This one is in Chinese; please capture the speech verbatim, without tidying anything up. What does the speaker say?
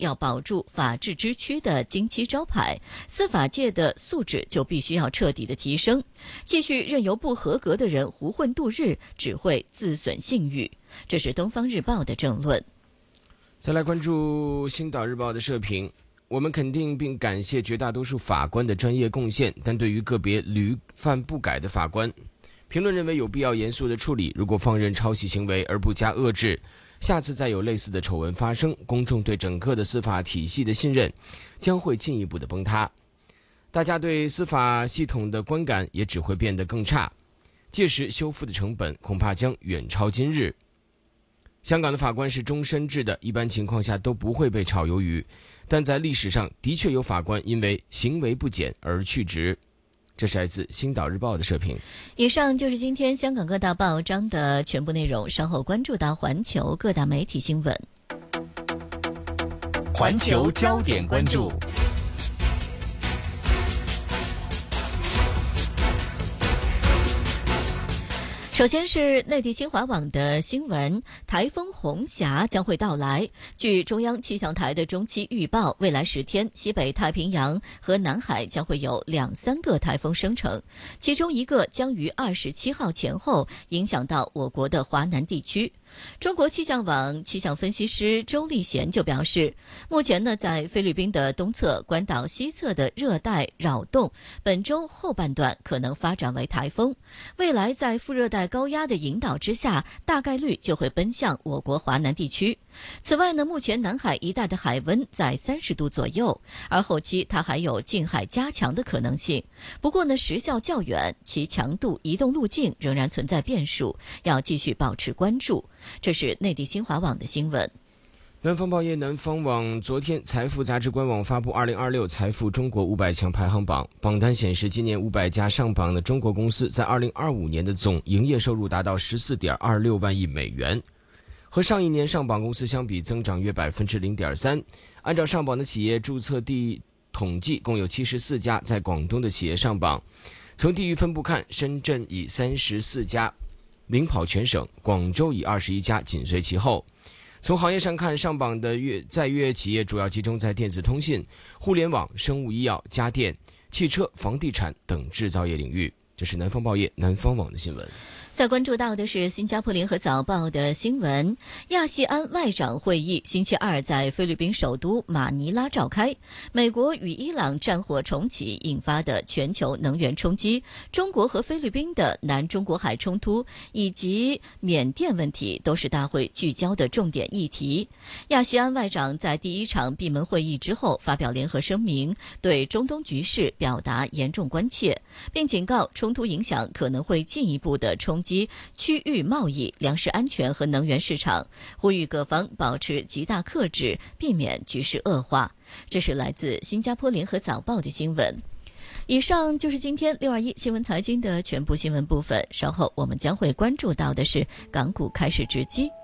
要保住法治之躯的金漆招牌，司法界的素质就必须要彻底的提升。继续任由不合格的人胡混度日，只会自损信誉。这是东方日报的政论。 再来关注星岛日报的社评，我们肯定并感谢绝大多数法官的专业贡献，但对于个别屡犯不改的法官，评论认为有必要严肃的处理。如果放任抄袭行为而不加遏制，下次再有类似的丑闻发生，公众对整个的司法体系的信任将会进一步的崩塌，大家对司法系统的观感也只会变得更差，届时修复的成本恐怕将远超今日。香港的法官是终身制的，一般情况下都不会被炒鱿鱼，但在历史上的确有法官因为行为不检而去职。这是来自《星岛日报》的社评。 以上就是今天香港各大报章的全部内容，稍后关注到环球各大媒体新闻。 环球焦点关注。 首先是内地新华网的新闻，台风红霞将会到来。据中央气象台的中期预报，未来十天西北太平洋和南海将会有两三个台风生成，其中一个将于二十七号前后影响到我国的华南地区。中国气象网气象分析师周立贤就表示，目前呢，在菲律宾的东侧、关岛西侧的热带扰动，本周后半段可能发展为台风。未来在副热带高压的引导之下，大概率就会奔向我国华南地区。此外呢，目前南海一带的海温在三十度左右，而后期它还有近海加强的可能性。不过呢，时效较远，其强度、移动路径仍然存在变数，要继续保持关注。这是内地新华网的新闻。 南方报业南方网昨天财富杂志官网发布二零二六财富中国五百强排行榜，榜单显示，今年五百家上榜的中国公司在二零二五年的总营业收入达到 十四点二六万亿美元，和上一年上榜公司相比增长约 百分之零点三。 按照上榜的企业注册地统计，共有七十四家在广东的企业上榜。从地域分布看，深圳以三十四家领跑全省，广州以二十一家紧随其后。从行业上看，上榜的粤在粤企业主要集中在电子通信、互联网、生物医药、家电、汽车、房地产等制造业领域。这是南方报业南方网的新闻。 再关注到的是新加坡联合早报的新闻，亚细安外长会议星期二在菲律宾首都马尼拉召开。美国与伊朗战火重启引发的全球能源冲击，中国和菲律宾的南中国海冲突以及缅甸问题都是大会聚焦的重点议题。亚细安外长在第一场闭门会议之后发表联合声明，对中东局势表达严重关切，并警告冲突影响可能会进一步的冲击区域贸易、粮食安全和能源市场，呼吁各方保持极大克制，避免局势恶化。这是来自新加坡联合早报的新闻。以上就是今天六二一新闻财经的全部新闻部分，稍后我们将会关注到的是港股开市直击。